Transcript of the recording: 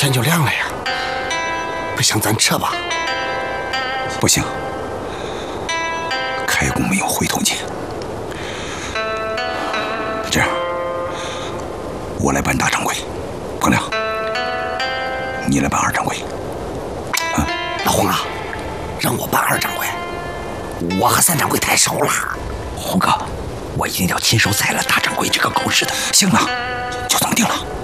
天就亮了呀。不行，咱撤吧。 不行，开弓没有回头箭。这样，我来办大掌柜，彭亮，你来办二掌柜。 老洪啊，让我办二掌柜，我和三掌柜太熟了。 洪哥，我一定要亲手宰了大掌柜这个狗日的。 行了，就这么定了。